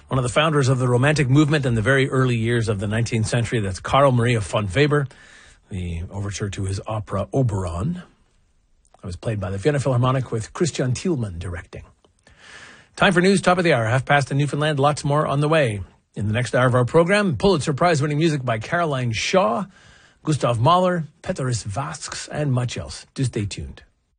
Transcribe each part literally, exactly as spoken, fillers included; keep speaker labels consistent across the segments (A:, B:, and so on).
A: One of the founders of the Romantic movement in the very early years of the nineteenth century, that's Carl Maria von Weber. The overture to his opera Oberon. It was played by the Vienna Philharmonic with Christian Thielmann directing. Time for news, top of the hour, half past in Newfoundland. Lots more on the way. In the next hour of our program, Pulitzer Prize-winning music by Caroline Shaw, Gustav Mahler, Peteris Vasks, and much else. Do stay tuned.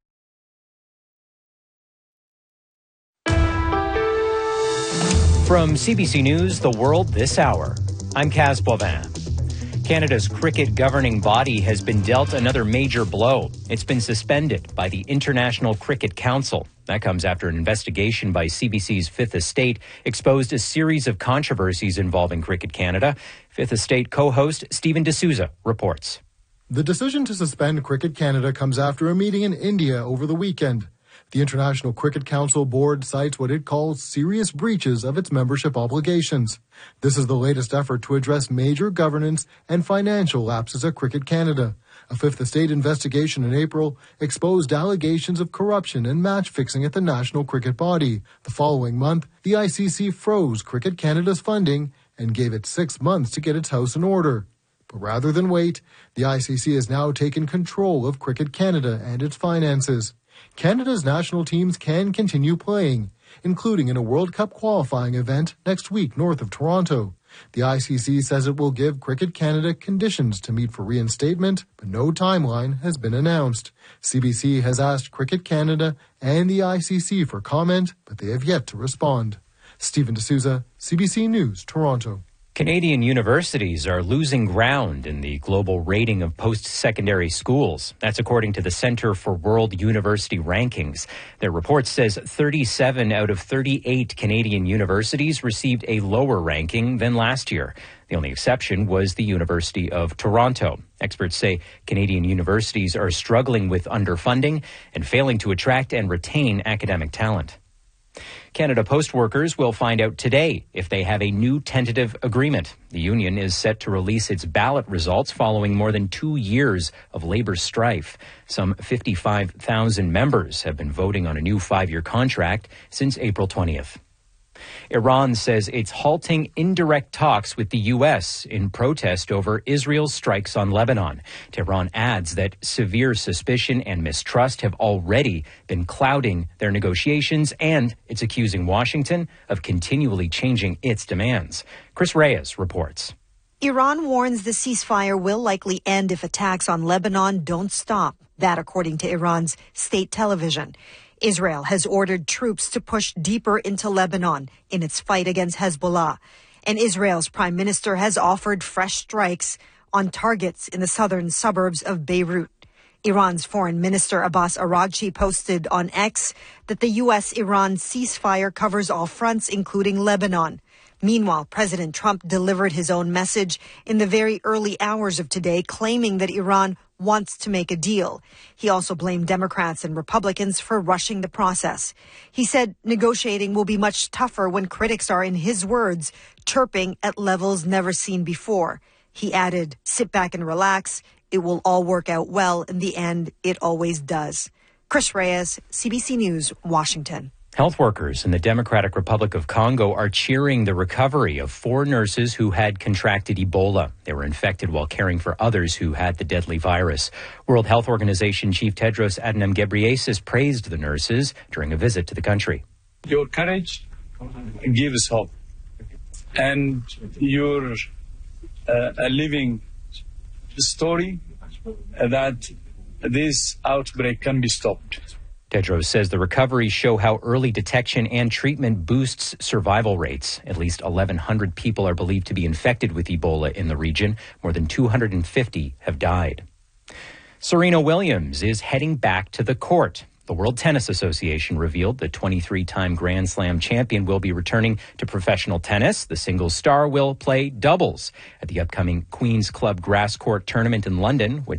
B: From C B C News, The World This Hour, I'm Kaz Boivin. Canada's cricket governing body has been dealt another major blow. It's been suspended by the International Cricket Council. That comes after an investigation by C B C's Fifth Estate exposed a series of controversies involving Cricket Canada. Fifth Estate co-host Stephen D'Souza reports.
C: The decision to suspend Cricket Canada comes after a meeting in India over the weekend. The International Cricket Council board cites what it calls serious breaches of its membership obligations. This is the latest effort to address major governance and financial lapses at Cricket Canada. A Fifth Estate investigation in April exposed allegations of corruption and match fixing at the national cricket body. The following month, the I C C froze Cricket Canada's funding and gave it six months to get its house in order. But rather than wait, the I C C has now taken control of Cricket Canada and its finances. Canada's national teams can continue playing, including in a World Cup qualifying event next week north of Toronto. The I C C says it will give Cricket Canada conditions to meet for reinstatement, but no timeline has been announced. C B C has asked Cricket Canada and the I C C for comment, but they have yet to respond. Stephen D'Souza, C B C News, Toronto.
B: Canadian universities are losing ground in the global rating of post-secondary schools. That's according to the Center for World University Rankings. Their report says thirty-seven out of thirty-eight Canadian universities received a lower ranking than last year. The only exception was the University of Toronto. Experts say Canadian universities are struggling with underfunding and failing to attract and retain academic talent. Canada Post workers will find out today if they have a new tentative agreement. The union is set to release its ballot results following more than two years of labor strife. Some fifty-five thousand members have been voting on a new five-year contract since April twentieth. Iran says it's halting indirect talks with the U S in protest over Israel's strikes on Lebanon. Tehran adds that severe suspicion and mistrust have already been clouding their negotiations, and it's accusing Washington of continually changing its demands. Chris Reyes reports.
D: Iran warns the ceasefire will likely end if attacks on Lebanon don't stop. That according to Iran's state television. Israel has ordered troops to push deeper into Lebanon in its fight against Hezbollah. And Israel's prime minister has offered fresh strikes on targets in the southern suburbs of Beirut. Iran's foreign minister Abbas Araghchi posted on X that the U S-Iran ceasefire covers all fronts, including Lebanon. Meanwhile, President Trump delivered his own message in the very early hours of today, claiming that Iran wants to make a deal. He also blamed Democrats and Republicans for rushing the process. He said negotiating will be much tougher when critics are, in his words, chirping at levels never seen before. He added, sit back and relax. It will all work out well. In the end, it always does. Chris Reyes, C B C News, Washington.
B: Health workers in the Democratic Republic of Congo are cheering the recovery of four nurses who had contracted Ebola. They were infected while caring for others who had the deadly virus. World Health Organization Chief Tedros Adhanom Ghebreyesus praised the nurses during a visit to the country.
E: Your courage gives hope, and you're uh, a living story that this outbreak can be stopped.
B: Tedros says the recoveries show how early detection and treatment boosts survival rates. At least eleven hundred people are believed to be infected with Ebola in the region. More than two hundred fifty have died. Serena Williams is heading back to the court. The World Tennis Association revealed the twenty-three-time Grand Slam champion will be returning to professional tennis. The singles star will play doubles at the upcoming Queen's Club Grass Court tournament in London, which